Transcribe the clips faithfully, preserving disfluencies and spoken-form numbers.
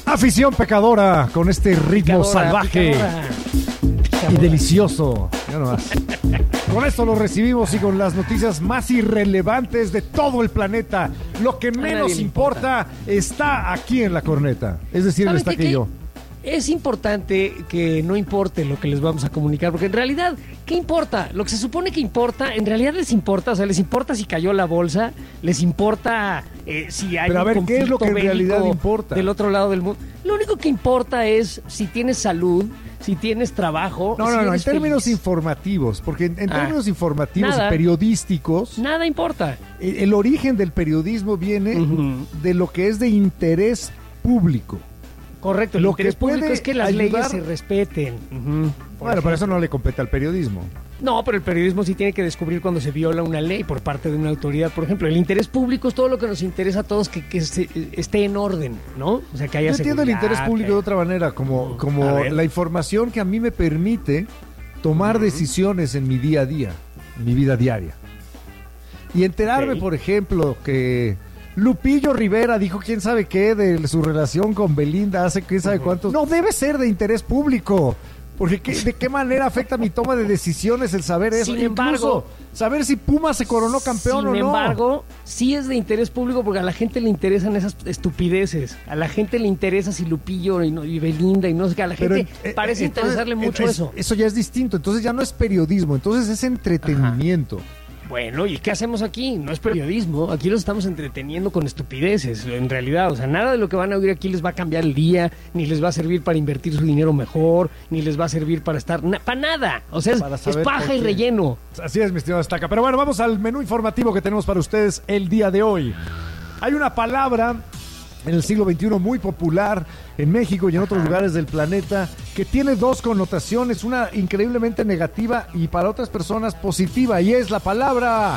Afición pecadora con este ritmo Pecadora, salvaje pecadora. y delicioso. Ya nomás. Con esto lo recibimos y con las noticias más irrelevantes de todo el planeta. Lo que menos le importa, importa está aquí en la corneta. Es decir, ¿Saben está qué? que Que yo. Es importante que no importe lo que les vamos a comunicar, porque en realidad, ¿qué importa? Lo que se supone que importa, en realidad les importa, o sea, les importa si cayó la bolsa, les importa eh, si hay Pero a un ver, ¿qué es lo conflicto que en realidad bélico importa? del otro lado del mundo. Lo único que importa es si tienes salud, si tienes trabajo. No, si no, no, en eres términos feliz. informativos, porque en, en Ah, términos informativos nada. y periodísticos, Nada importa. el, el origen del periodismo viene Ujú. de lo que es de interés público. Correcto, el Lo interés que puede público es que las ayudar- leyes se respeten. Ujú. Por Bueno, pero eso ejemplo. no le compete al periodismo. No, pero el periodismo sí tiene que descubrir cuando se viola una ley por parte de una autoridad. Por ejemplo, el interés público es todo lo que nos interesa a todos que, que se- esté en orden, ¿no? O sea, que haya Yo entiendo el seguridad, interés público que- de otra manera, como, A como ver. la información que a mí me permite tomar decisiones en mi día a día, en mi vida diaria. Y enterarme, Ok. por ejemplo, que Lupillo Rivera dijo quién sabe qué de su relación con Belinda hace quién sabe cuánto. No debe ser de interés público. Porque ¿qué- ¿de qué manera afecta mi toma de decisiones el saber eso? Sin Incluso embargo- saber si Puma se coronó campeón Sin o no. embargo, sí es de interés público porque a la gente le interesan esas estupideces. A la gente le interesa si Lupillo y, no- y Belinda y no sé qué. A la Pero, gente eh, parece eh, interesarle entonces, mucho es- eso. Eso ya es distinto. Entonces ya no es periodismo, entonces es entretenimiento. Bueno, ¿y qué hacemos aquí? No es periodismo, aquí los estamos entreteniendo con estupideces, en realidad. O sea, nada de lo que van a oír aquí les va a cambiar el día, ni les va a servir para invertir su dinero mejor, ni les va a servir para estar... na- para nada. O sea, es, Para es saber paja por y qué. relleno. Así es, mi estimado Estaca. Pero bueno, vamos al menú informativo que tenemos para ustedes el día de hoy. Hay una palabra en el siglo veintiuno muy popular en México y en otros lugares del planeta que tiene dos connotaciones, una increíblemente negativa y para otras personas positiva, y es la palabra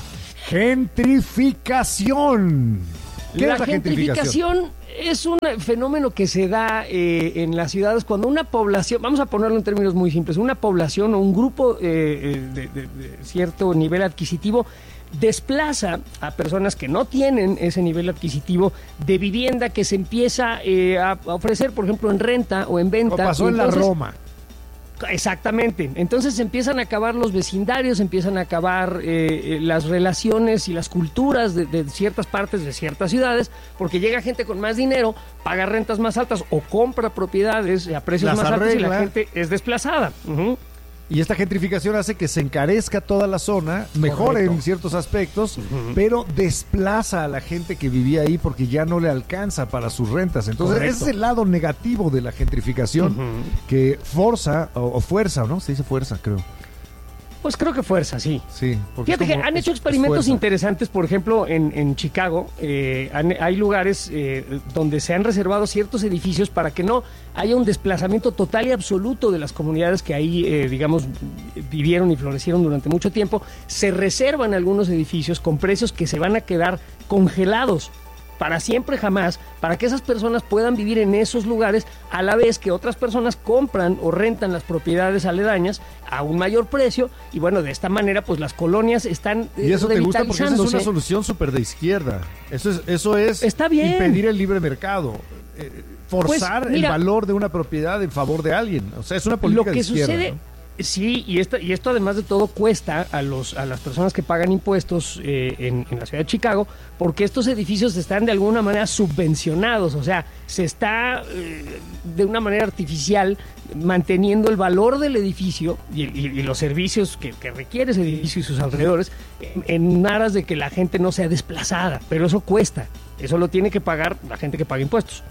gentrificación. ¿Qué La es la gentrificación? gentrificación es un fenómeno que se da eh, en las ciudades cuando una población, vamos a ponerlo en términos muy simples, una población o un grupo eh, eh, de, de- de cierto nivel adquisitivo desplaza a personas que no tienen ese nivel adquisitivo de vivienda que se empieza eh, a a ofrecer, por ejemplo, en renta o en venta. Como pasó Y en la entonces- Roma. Exactamente. Entonces empiezan a acabar los vecindarios, empiezan a acabar eh, eh, las relaciones y las culturas de, de ciertas partes de ciertas ciudades, porque llega gente con más dinero, paga rentas más altas o compra propiedades a precios Las más altos y arregla. la gente es desplazada. Ujú. Y esta gentrificación hace que se encarezca toda la zona, mejore Correcto. en ciertos aspectos, pero desplaza a la gente que vivía ahí porque ya no le alcanza para sus rentas. Entonces, Correcto. ese es el lado negativo de la gentrificación que forza, o, o fuerza, ¿no? Se dice fuerza, creo. Pues creo que fuerza, sí. Sí. porque Fíjate es que como- han es- hecho es experimentos fuerza. interesantes, por ejemplo, en, en Chicago. eh, han- hay lugares eh, donde se han reservado ciertos edificios para que no haya un desplazamiento total y absoluto de las comunidades que ahí, eh, digamos, vivieron y florecieron durante mucho tiempo. Se reservan algunos edificios con precios que se van a quedar congelados para siempre jamás, para que esas personas puedan vivir en esos lugares a la vez que otras personas compran o rentan las propiedades aledañas a un mayor precio, y bueno, de esta manera pues las colonias están eh, Y eso te gusta porque esa es una revitalizándose. solución súper de izquierda. Eso es, eso es Está bien. impedir el libre mercado. eh, forzar Pues, mira, el valor de una propiedad en favor de alguien. O sea, es una Lo política de que izquierda. sucede, ¿no? sí, y esto, y esto además de todo cuesta a los a las personas que pagan impuestos eh, en, en la ciudad de Chicago, porque estos edificios están de alguna manera subvencionados, o sea, se está eh, de una manera artificial manteniendo el valor del edificio y, y- y los servicios que, que requiere ese edificio y sus alrededores en, en aras de que la gente no sea desplazada, pero eso cuesta, eso lo tiene que pagar la gente que paga impuestos.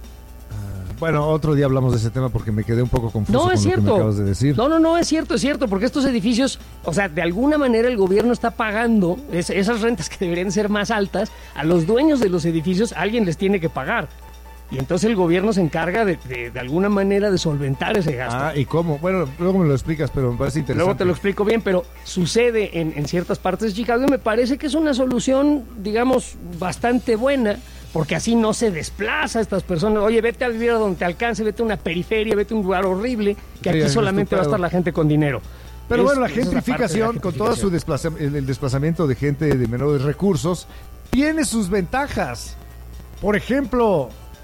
Bueno, otro día hablamos de ese tema porque me quedé un poco confuso No, con es lo que me cierto. acabas de decir. No, no, no, es cierto, es cierto, porque estos edificios, o sea, de alguna manera el gobierno está pagando es- esas rentas que deberían ser más altas, a los dueños de los edificios alguien les tiene que pagar. Y entonces el gobierno se encarga de, de, de alguna manera de solventar ese gasto. Ah, ¿y cómo? Bueno, luego me lo explicas, pero me parece interesante. Luego te lo explico bien, pero sucede en, en ciertas partes de Chicago y me parece que es una solución, digamos, bastante buena, porque así no se desplaza a estas personas. Oye, vete a vivir a donde te alcance, vete a una periferia, vete a un lugar horrible, que Sí, aquí es solamente va a estupendo. estar la gente con dinero. Pero Es- bueno, la esa es parte de la gentrificación, con todo su gentrificación. desplaza- el, el desplazamiento de gente de menores recursos, tiene sus ventajas. Por ejemplo,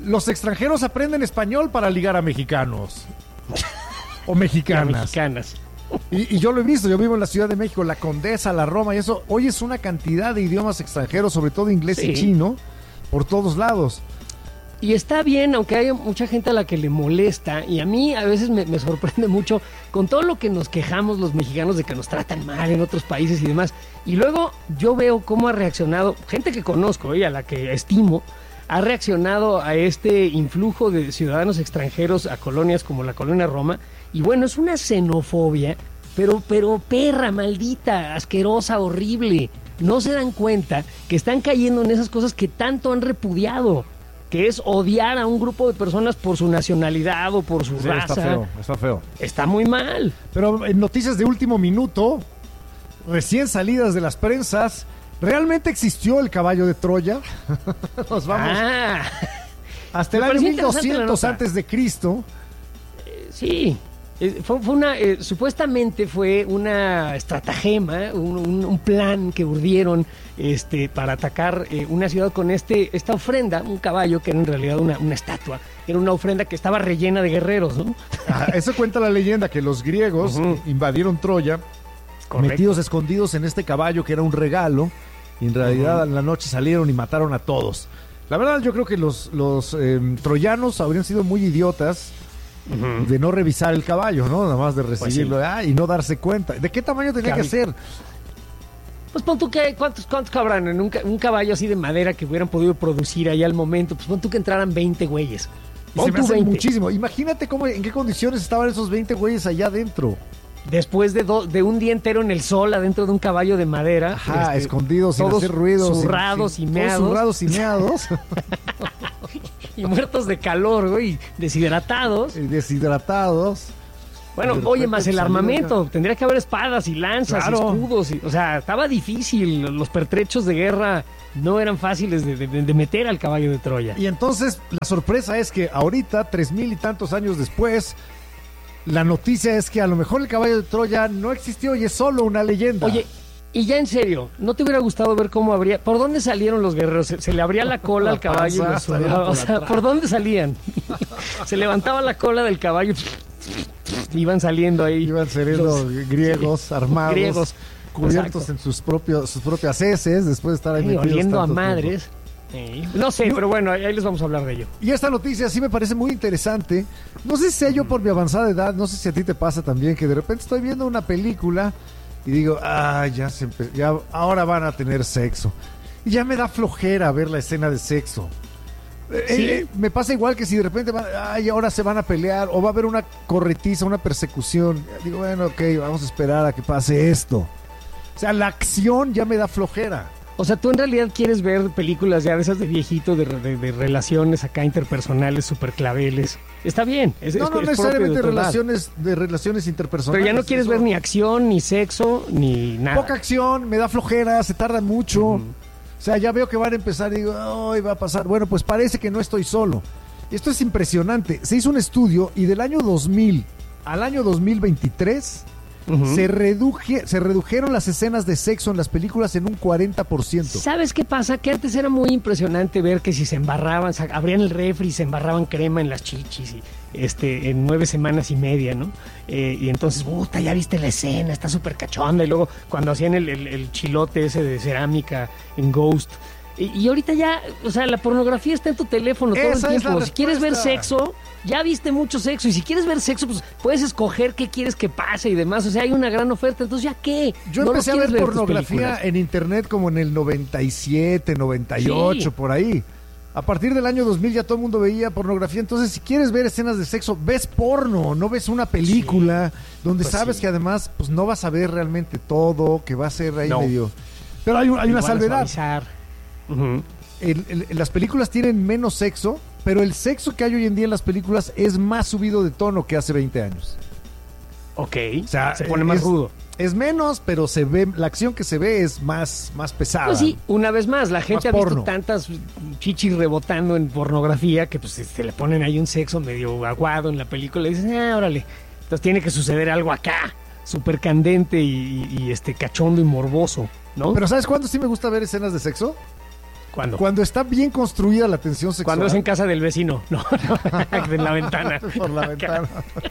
los extranjeros aprenden español para ligar a mexicanos. O mexicanas. Mexicanas. Y, y yo lo he visto, yo vivo en la Ciudad de México, la Condesa, la Roma, y eso, hoy es una cantidad de idiomas extranjeros, sobre todo inglés sí. y chino, por todos lados. Y está bien, aunque hay mucha gente a la que le molesta, y a mí a veces me, me sorprende mucho con todo lo que nos quejamos los mexicanos de que nos tratan mal en otros países y demás. Y luego yo veo cómo ha reaccionado gente que conozco y a la que estimo, ha reaccionado a este influjo de ciudadanos extranjeros a colonias como la colonia Roma. Y bueno, es una xenofobia, pero, pero perra, maldita, asquerosa, horrible. No se dan cuenta que están cayendo en esas cosas que tanto han repudiado, que es odiar a un grupo de personas por su nacionalidad o por su sí, raza. Está feo, está feo. Está muy mal. Pero en noticias de último minuto, recién salidas de las prensas, ¿realmente existió el caballo de Troya? Nos vamos ah, hasta el año mil doscientos antes de Cristo. Eh, sí. Fue, fue una, eh, supuestamente fue una estratagema, un, un, un plan que urdieron este, para atacar eh, una ciudad con este, esta ofrenda, un caballo que era en realidad una, una estatua, era una ofrenda que estaba rellena de guerreros, ¿no? Ah, eso cuenta la leyenda, que los griegos uh-huh. invadieron Troya, correcto, metidos escondidos en este caballo que era un regalo, y en realidad uh-huh. en la noche salieron y mataron a todos. La verdad yo creo que los, los eh, troyanos habrían sido muy idiotas Uh-huh. de no revisar el caballo, ¿no? Nada más de recibirlo pues sí. ah, y no darse cuenta. ¿De qué tamaño tenía Cabi- que ser? Pues pon tú que, ¿cuántos, cuántos cabrán en un, un caballo así de madera que hubieran podido producir ahí al momento? Pues pon tú que entraran veinte güeyes. Pon se me hace veinte. Muchísimo. Imagínate cómo, en qué condiciones estaban esos veinte güeyes allá adentro. Después de, do, de un día entero en el sol adentro de un caballo de madera. Ajá, este, escondidos, sin hacer ruido. Zurrados sin, y meados. Todos zurrados y meados. Y muertos de calor, güey, deshidratados. Y deshidratados. Bueno, oye, más el armamento. Acá. Tendría que haber espadas y lanzas, claro. y escudos. Y, o sea, estaba difícil. Los pertrechos de guerra no eran fáciles de, de, de meter al caballo de Troya. Y entonces, la sorpresa es que ahorita, tres mil y tantos años después, la noticia es que a lo mejor el caballo de Troya no existió y es solo una leyenda. Oye, y ya en serio, ¿no te hubiera gustado ver cómo habría... ¿Por dónde salieron los guerreros? ¿Se, se le abría la cola la al caballo? Panza, y los, o sea, ¿por dónde salían? Se levantaba la cola del caballo, iban saliendo ahí. Iban saliendo los, griegos, sí, armados, griegos, cubiertos exacto. en sus propios sus propias heces, después de estar ahí sí, metidos oliendo a madres. Sí. No sé, pero bueno, ahí les vamos a hablar de ello. Y esta noticia sí me parece muy interesante. No sé si sea yo por mi avanzada edad, no sé si a ti te pasa también, que de repente estoy viendo una película... Y digo, ah, ya se empe- ya ahora van a tener sexo. Y ya me da flojera ver la escena de sexo. ¿Sí? Eh, me pasa igual que si de repente van, ay, ahora se van a pelear o va a haber una corretiza, una persecución. Digo, bueno, ok, vamos a esperar a que pase esto. O sea, la acción ya me da flojera. O sea, tú en realidad quieres ver películas ya de esas de viejito, de, de, de relaciones acá interpersonales, súper claveles. Está bien. Es, no, es, no es necesariamente de relaciones, de relaciones interpersonales. Pero ya no quieres eso. ver ni acción, ni sexo, ni nada. Poca acción, me da flojera, se tarda mucho. Uh-huh. O sea, ya veo que van a empezar y digo, ay, va a pasar. Bueno, pues parece que no estoy solo. Esto es impresionante. Se hizo un estudio y del año dos mil al año dos mil veintitrés... Uh-huh. Se, reduje, se redujeron las escenas de sexo en las películas en un cuarenta por ciento. ¿Sabes qué pasa? Que antes era muy impresionante ver que si se embarraban, abrían el refri y se embarraban crema en las chichis y, este, en nueve semanas y media, ¿no? Eh, y entonces, puta, ya viste la escena, está súper cachonda. Y luego cuando hacían el, el, el chilote ese de cerámica en Ghost. Y, y ahorita ya, o sea, la pornografía está en tu teléfono todo Esa el tiempo. Es si quieres ver sexo, ya viste mucho sexo. Y si quieres ver sexo, pues puedes escoger qué quieres que pase y demás. O sea, hay una gran oferta. Entonces, ¿ya qué? Yo ¿No empecé a ver, ver pornografía en internet como en el noventa y siete, noventa y ocho, sí. por ahí. A partir del año dos mil ya todo el mundo veía pornografía. Entonces, si quieres ver escenas de sexo, ves porno, no ves una película sí. donde pues sabes sí. que además pues no vas a ver realmente todo, que va a ser ahí no. medio... Pero hay, un, hay una salvedad. Uh-huh. El, el, las películas tienen menos sexo, pero el sexo que hay hoy en día en las películas es más subido de tono que hace veinte años. Ok, o sea, se pone más es, rudo. Es menos, pero se ve, la acción que se ve es más, más pesada. Pues sí, una vez más, la gente más ha visto porno. tantas chichis rebotando en pornografía que pues se le ponen ahí un sexo medio aguado en la película y dicen, ah, órale, entonces tiene que suceder algo acá, súper candente y, y, y este cachondo y morboso, ¿no? Pero ¿sabes cuándo sí me gusta ver escenas de sexo? ¿Cuándo? Cuando está bien construida la tensión sexual. Cuando es en casa del vecino, no, no en la ventana. Por la ventana.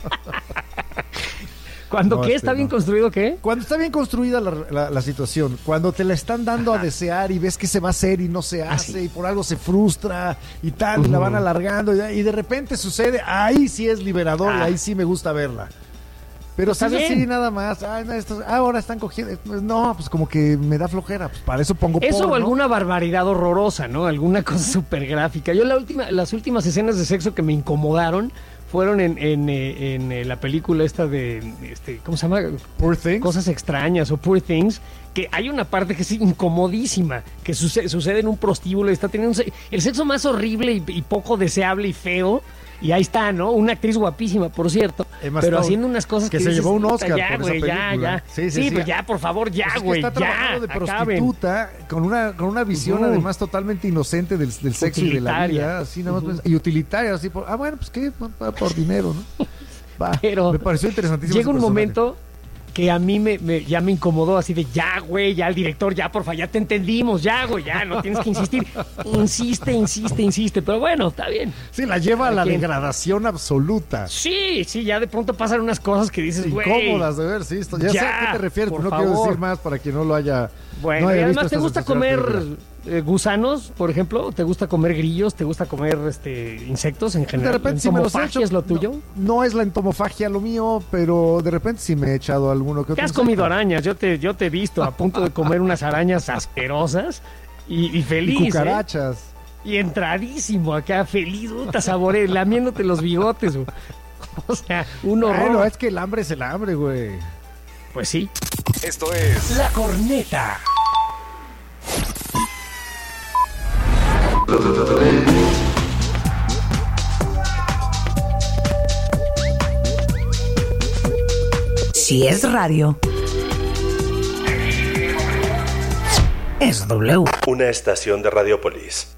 ¿Cuándo No, qué? este, ¿Está bien no. construido qué? Cuando está bien construida la, la- la situación, cuando te la están dando Ajá. a desear y ves que se va a hacer y no se Ah, hace sí. y por algo se frustra y tal, y la Ujú. van alargando y, y de repente sucede, ahí sí es liberador y Ah. ahí sí me gusta verla. Pero si Está es así bien. nada más, ay, no, estos- ah, ahora están cogiendo, pues no, pues como que me da flojera, pues para eso pongo Eso porno. o alguna barbaridad horrorosa, ¿no? Alguna cosa súper gráfica. Yo la última, las últimas escenas de sexo que me incomodaron fueron en, en, eh, en, eh, la película esta de, este, ¿cómo se llama? Poor Things. Cosas extrañas o Poor Things, que hay una parte que es incomodísima, que sucede, sucede en un prostíbulo y está teniendo un se- el sexo más horrible y, y poco deseable y feo. Y ahí está, ¿no? Una actriz guapísima, por cierto, Emma pero Stone, haciendo unas cosas que que, se dices, llevó un "Puta, Oscar ya, por esa güey, ya, película". ya. Sí, Sí, sí, sí. pues ya, por favor, ya, Pues es que güey, está trabajando ya. de acaben. prostituta con una con una visión Ujú. además totalmente inocente del, del sexo y de la Utilitaria. vida, así nada más Ujú. pues, y utilitaria, así por, ah bueno, pues qué, va por dinero, ¿no? Va, Pero me pareció interesantísimo. Llega ese un personaje. momento que a mí me, me- ya me incomodó así de ya, güey, ya el director, ya, porfa, ya te entendimos, ya, güey, ya, no tienes que insistir. Insiste, insiste, insiste, pero bueno, está bien. Sí, la lleva a la ¿Quién? degradación absoluta. Sí, sí, ya de pronto pasan unas cosas que dices, güey. Incómodas de ver, sí, esto, ya, sé Ya, a qué te refieres, por pero no quiero favor. decir más para quien no lo haya Bueno, no y haya visto además, ¿te esta gusta sensacional comer película. eh, gusanos, por ejemplo? ¿Te gusta comer grillos? ¿Te gusta comer este insectos en De general? repente sí me los he ¿Entomofagia hecho. es lo tuyo? No, no es la entomofagia lo mío, pero de repente sí me he echado alguno que ¿Qué otro has insecto. comido arañas? Yo te, yo te he visto a punto de comer unas arañas asquerosas y, y feliz. Y ¿eh? cucarachas. Y entradísimo acá, feliz, puta, sabore, lamiéndote los bigotes. güey. O sea, un horror. Bueno, es que el hambre es el hambre, güey. Pues sí. Esto es La Corneta. Si es radio, es W. Una estación de Radiopolis.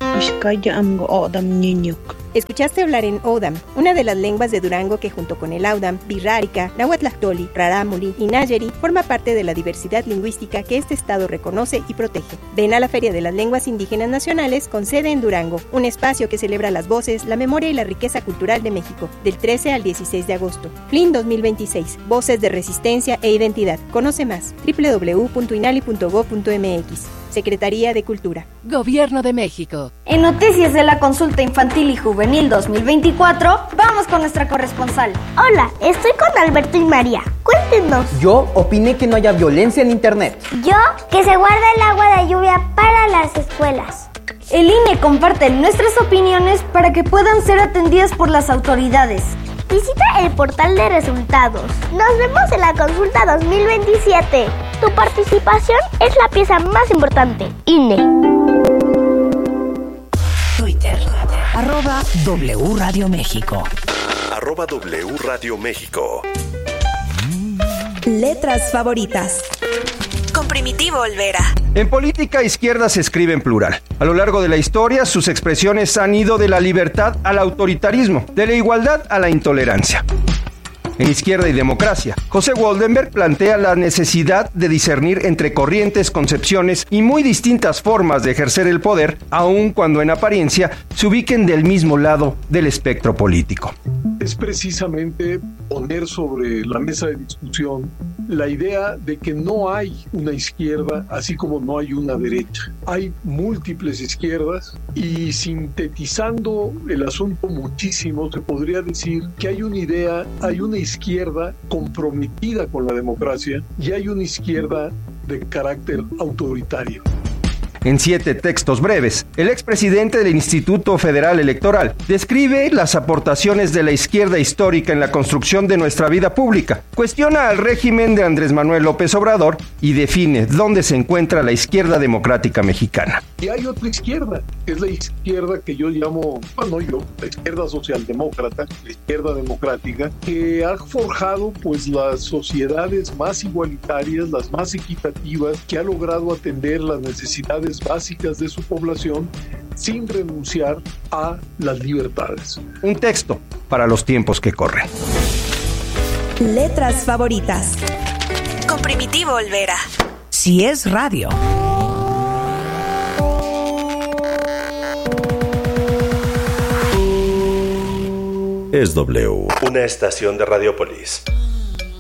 Escuchaste hablar en Odam, una de las lenguas de Durango que junto con el Audam, Birrárica, Nahuatlactoli, Rarámuri y Nayeri forma parte de la diversidad lingüística que este estado reconoce y protege. Ven a la Feria de las Lenguas Indígenas Nacionales con sede en Durango, un espacio que celebra las voces, la memoria y la riqueza cultural de México, del trece al dieciséis de agosto. F L I N dos mil veintiséis, Voces de Resistencia e Identidad. Conoce más, doble u doble u doble u punto inali punto gob punto m x. Secretaría de Cultura. Gobierno de México. En noticias de la consulta infantil y juvenil dos mil veinticuatro, vamos con nuestra corresponsal. Hola, estoy con Alberto y María. Cuéntenos. Yo opiné que no haya violencia en internet. Yo, que se guarda el agua de lluvia para las escuelas. El I N E comparte nuestras opiniones para que puedan ser atendidas por las autoridades. Visita el portal de resultados. Nos vemos en la consulta dos mil veintisiete. Tu participación es la pieza más importante. I N E. Twitter, arroba W Radio México. Arroba W Radio México. Letras favoritas. Con Primitivo Olvera. En política, izquierda se escribe en plural. A lo largo de la historia, sus expresiones han ido de la libertad al autoritarismo, de la igualdad a la intolerancia. En Izquierda y Democracia, José Waldenberg plantea la necesidad de discernir entre corrientes, concepciones y muy distintas formas de ejercer el poder, aun cuando en apariencia se ubiquen del mismo lado del espectro político. Es precisamente poner sobre la mesa de discusión la idea de que no hay una izquierda, así como no hay una derecha. Hay múltiples izquierdas y, sintetizando el asunto muchísimo, se podría decir que hay una idea, hay una izquierda comprometida con la democracia y hay una izquierda de carácter autoritario. En siete textos breves, el expresidente del Instituto Federal Electoral describe las aportaciones de la izquierda histórica en la construcción de nuestra vida pública, cuestiona al régimen de Andrés Manuel López Obrador y define dónde se encuentra la izquierda democrática mexicana. Y hay otra izquierda, que es la izquierda que yo llamo, bueno, yo, la izquierda socialdemócrata, la izquierda democrática, que ha forjado pues las sociedades más igualitarias, las más equitativas, que ha logrado atender las necesidades básicas de su población sin renunciar a las libertades. Un texto para los tiempos que corren. Letras favoritas. Con Primitivo Olvera. Si es radio. es W, una estación de Radiopolis.